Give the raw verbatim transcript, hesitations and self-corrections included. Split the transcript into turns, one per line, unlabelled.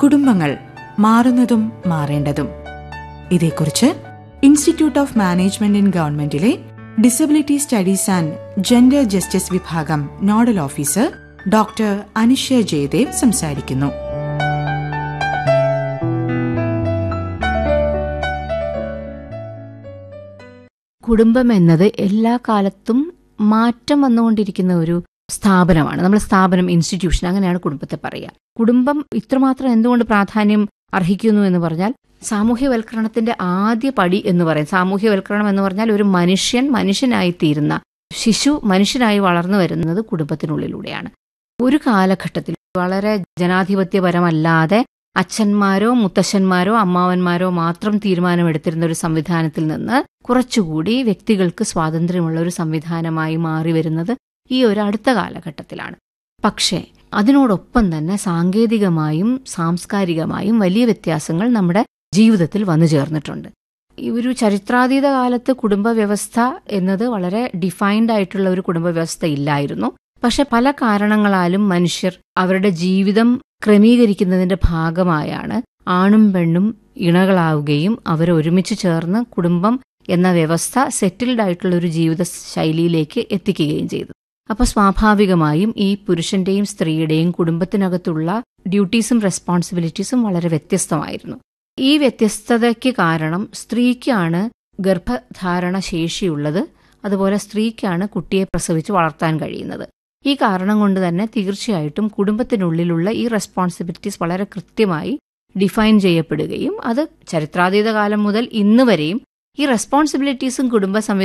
കുടുംബങ്ങൾ മാറുന്നതും മാറേണ്ടതും. ഇതേക്കുറിച്ച് institute of management in ഗവൺമെന്റിലെ disability studies and gender justice വിഭാഗം nodal officer doctor Anisha Jayadev സംസാരിക്കുന്നു.
കുടുംബം എന്നത് എല്ലാ കാലത്തും മാറ്റം വന്നുകൊണ്ടിരിക്കുന്ന ഒരു സ്ഥാപനമാണ്. നമ്മൾ സ്ഥാപനം, ഇൻസ്റ്റിറ്റ്യൂഷൻ, അങ്ങനെയാണ് കുടുംബത്തെ പറയുക. കുടുംബം ഇത്രമാത്രം എന്തുകൊണ്ട് പ്രാധാന്യം അർഹിക്കുന്നു എന്ന് പറഞ്ഞാൽ, സാമൂഹ്യവൽക്കരണത്തിന്റെ ആദ്യ പടി എന്ന് പറയും. സാമൂഹ്യവൽക്കരണം എന്ന് പറഞ്ഞാൽ ഒരു മനുഷ്യൻ മനുഷ്യനായിത്തീരുന്ന, ശിശു മനുഷ്യനായി വളർന്നു വരുന്നത് കുടുംബത്തിനുള്ളിലൂടെയാണ്. ഒരു കാലഘട്ടത്തിൽ വളരെ ജനാധിപത്യപരമല്ലാതെ അച്ഛന്മാരോ മുത്തശ്ശന്മാരോ അമ്മാവന്മാരോ മാത്രം തീരുമാനമെടുത്തിരുന്ന ഒരു സംവിധാനത്തിൽ നിന്ന് കുറച്ചുകൂടി വ്യക്തികൾക്ക് സ്വാതന്ത്ര്യമുള്ള ഒരു സംവിധാനമായി മാറി വരുന്നത് ഈ ഒരു അടുത്ത കാലഘട്ടത്തിലാണ്. പക്ഷേ അതിനോടൊപ്പം തന്നെ സാങ്കേതികമായും സാംസ്കാരികമായും വലിയ വ്യത്യാസങ്ങൾ നമ്മുടെ ജീവിതത്തിൽ വന്നു ചേർന്നിട്ടുണ്ട്. ഈ ഒരു ചരിത്രാതീത കാലത്ത് കുടുംബ വ്യവസ്ഥ എന്നത് വളരെ ഡിഫൈൻഡ് ആയിട്ടുള്ള ഒരു കുടുംബ വ്യവസ്ഥ ഇല്ലായിരുന്നു. പക്ഷെ പല കാരണങ്ങളാലും മനുഷ്യർ അവരുടെ ജീവിതം ക്രമീകരിക്കുന്നതിന്റെ ഭാഗമായാണ് ആണും പെണ്ണും ഇണകളാവുകയും അവർ ഒരുമിച്ച് ചേർന്ന് കുടുംബം എന്ന വ്യവസ്ഥ സെറ്റിൽഡ് ആയിട്ടുള്ള ഒരു ജീവിത ശൈലിയിലേക്ക് എത്തിക്കുകയും ചെയ്തു. അപ്പോൾ സ്വാഭാവികമായും ഈ പുരുഷന്റെയും സ്ത്രീയുടെയും കുടുംബത്തിനകത്തുള്ള ഡ്യൂട്ടീസും റെസ്പോൺസിബിലിറ്റീസും വളരെ വ്യത്യസ്തമായിരുന്നു. ഈ വ്യത്യസ്തതയ്ക്ക് കാരണം സ്ത്രീക്കാണ് ഗർഭധാരണ ശേഷിയുള്ളത്, അതുപോലെ സ്ത്രീക്കാണ് കുട്ടിയെ പ്രസവിച്ച് വളർത്താൻ കഴിയുന്നത്. ഈ കാരണം കൊണ്ട് തന്നെ തീർച്ചയായിട്ടും കുടുംബത്തിനുള്ളിലുള്ള ഈ റെസ്പോൺസിബിലിറ്റീസ് വളരെ കൃത്യമായി ഡിഫൈൻ ചെയ്യപ്പെടുകയും അത് ചരിത്രാതീത കാലം മുതൽ ഇന്ന് വരെയും ഈ റെസ്പോൺസിബിലിറ്റീസും കുടുംബ